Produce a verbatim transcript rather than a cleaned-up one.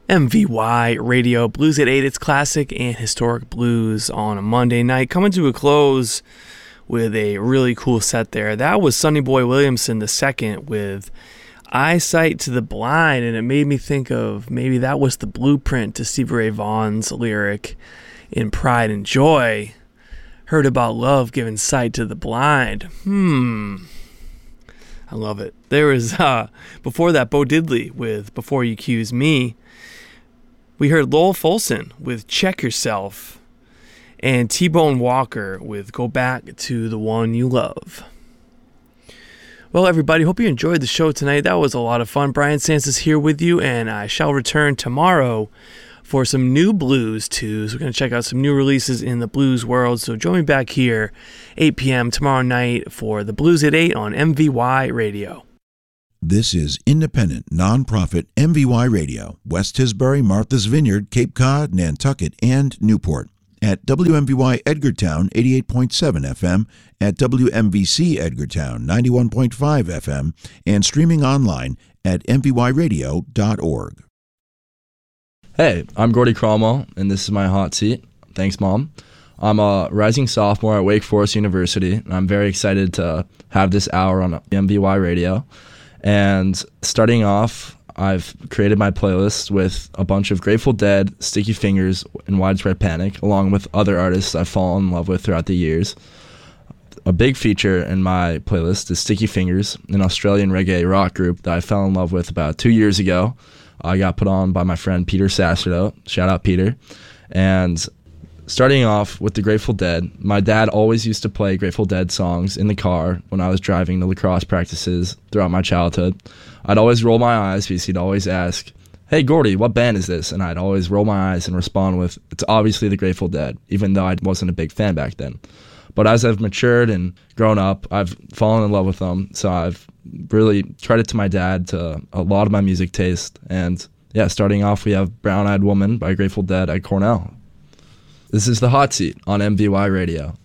M V Y Radio, Blues at eight. It's classic and historic blues on a Monday night. Coming to a close with a really cool set there. That was Sonny Boy Williamson the second with Eyesight to the Blind, and it made me think of maybe that was the blueprint to Stevie Ray Vaughan's lyric in Pride and Joy. Heard about love giving sight to the blind. Hmm. I love it. There was, uh, before that, Bo Diddley with Before You Accuse Me. We heard Lowell Fulson with Check Yourself, and T-Bone Walker with Go Back to the One You Love. Well, everybody, hope you enjoyed the show tonight. That was a lot of fun. Brian Sands is here with you, and I shall return tomorrow for some new blues tunes. We're going to check out some new releases in the blues world, so join me back here eight p.m. tomorrow night for the Blues at eight on M V Y Radio. This is independent, nonprofit M V Y Radio, West Tisbury, Martha's Vineyard, Cape Cod, Nantucket, and Newport. At W M V Y Edgartown eighty-eight point seven F M, at W M V C Edgartown ninety-one point five F M, and streaming online at m v y radio dot org. Hey, I'm Gordy Cromwell, and this is my hot seat. Thanks, Mom. I'm a rising sophomore at Wake Forest University, and I'm very excited to have this hour on M V Y Radio. And starting off, I've created my playlist with a bunch of Grateful Dead, Sticky Fingers, and Widespread Panic, along with other artists I've fallen in love with throughout the years. A big feature in my playlist is Sticky Fingers, an Australian reggae rock group that I fell in love with about two years ago. I got put on by my friend Peter Sacerdo. Shout out, Peter. And starting off with the Grateful Dead, my dad always used to play Grateful Dead songs in the car when I was driving to lacrosse practices throughout my childhood. I'd always roll my eyes because he'd always ask, "Hey, Gordy, what band is this?" And I'd always roll my eyes and respond with, "It's obviously the Grateful Dead," even though I wasn't a big fan back then. But as I've matured and grown up, I've fallen in love with them. So I've really credit to my dad to a lot of my music taste. And yeah, starting off, we have Brown Eyed Woman by Grateful Dead at Cornell. This is the hot seat on M V Y Radio.